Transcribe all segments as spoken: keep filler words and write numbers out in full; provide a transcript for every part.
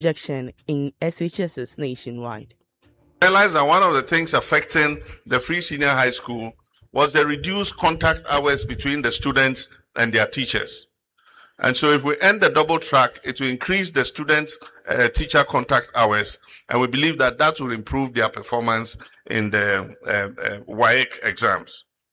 projection in S H Ss nationwide. I realized that one of the things affecting the Free Senior High School was the reduced contact hours between the students and their teachers. And so if we end the double track, it will increase the students' uh, teacher contact hours, and we believe that that will improve their performance in the uh, uh, W A E C exams.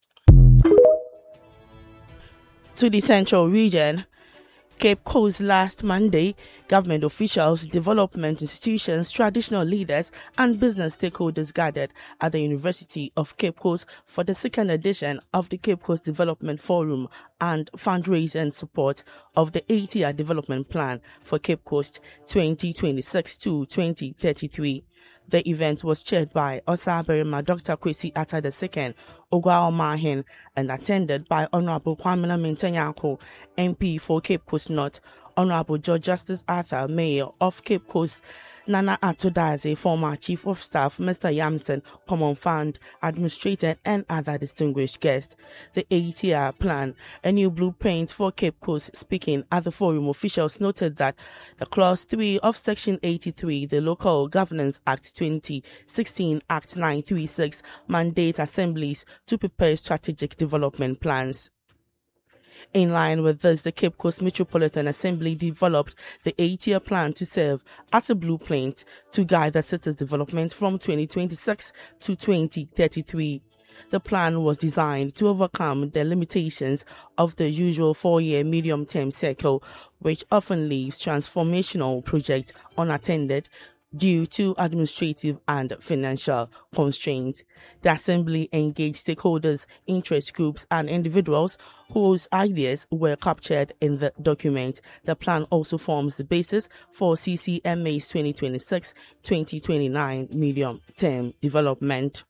To the Central Region, Cape Coast last Monday, government officials, development institutions, traditional leaders, and business stakeholders gathered at the University of Cape Coast for the second edition of the Cape Coast Development Forum and fundraising support of the eight-year development plan for Cape Coast twenty twenty-six to twenty thirty-three. The event was chaired by Osaberima Doctor Kwesi Atta the second, Ogwa Omahin, and attended by Honorable Kwamina Mintanyanko, M P for Cape Coast North, Honorable George Justice Arthur, Mayor of Cape Coast, Nana Atodaze, former Chief of Staff, Mister Yamson, Common Fund Administrator, and other distinguished guests. The eight-year plan, a new blueprint for Cape Coast. Speaking at the forum, officials noted that the Clause three of Section eighty-three, the Local Governance Act twenty sixteen, Act nine thirty-six, mandate assemblies to prepare strategic development plans. In line with this, the Cape Coast Metropolitan Assembly developed the eight-year plan to serve as a blueprint to guide the city's development from twenty twenty-six to twenty thirty-three. The plan was designed to overcome the limitations of the usual four-year medium-term cycle, which often leaves transformational projects unattended due to administrative and financial constraints. The Assembly engaged stakeholders, interest groups, and individuals whose ideas were captured in the document. The plan also forms the basis for C C M A's twenty twenty-six to twenty twenty-nine medium-term development.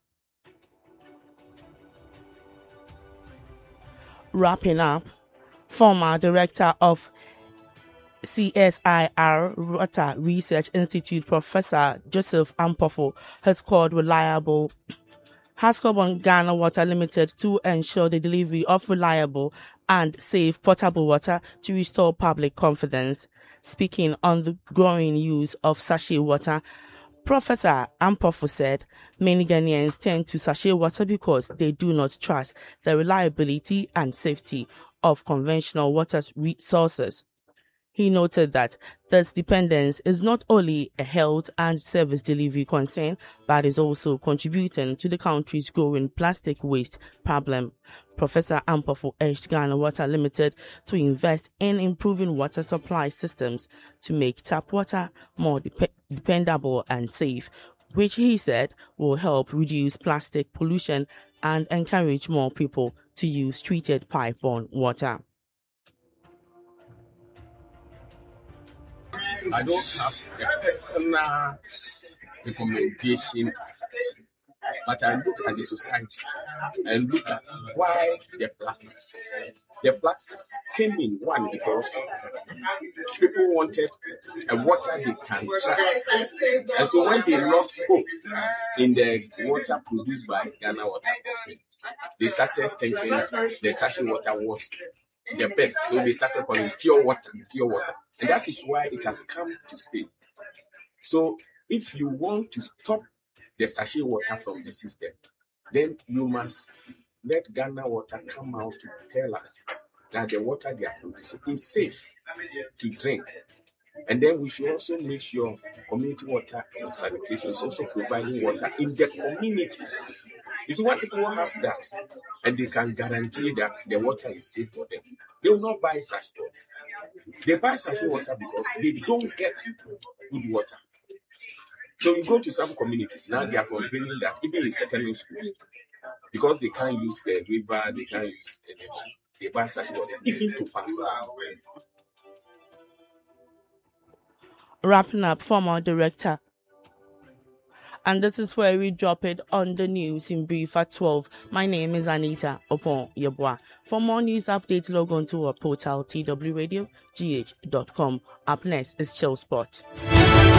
Wrapping up, former director of C S I R Water Research Institute, Professor Joseph Ampofo, has called reliable has called on Ghana Water Limited to ensure the delivery of reliable and safe potable water to restore public confidence. Speaking on the growing use of sachet water, Professor Ampofo said many Ghanaians turn to sachet water because they do not trust the reliability and safety of conventional water resources. He noted that this dependence is not only a health and service delivery concern, but is also contributing to the country's growing plastic waste problem. Professor Ampofo urged Ghana Water Limited to invest in improving water supply systems to make tap water more dep- dependable and safe, which he said will help reduce plastic pollution and encourage more people to use treated pipe-borne water. I don't have a personal recommendation, but I look at the society and look at why the plastics. The plastics came in, one, because people wanted a water they can trust. And so when they lost hope in the water produced by Ghana Water, they started thinking the sachet water was the best. So they started calling pure water, pure water. And that is why it has come to stay. So if you want to stop the sachet water from the system, then you must let Ghana Water come out to tell us that the water they are producing is safe to drink. And then we should also make sure community water and sanitation is also providing water in the communities. You see, when people have that and they can guarantee that the water is safe for them, they will not buy sachet water. They buy sachet water because they don't get good water. So you go to some communities, now they are complaining that even in secondary schools, because they can't use the river, they can't use anything, they buy sachet water, even to pass. Wrapping up, former director. And this is where we drop it on the news in brief at twelve. My name is Anita Opon Yeboah. For more news updates, log on to our portal T W radio G H dot com. Up next is Chill Spot.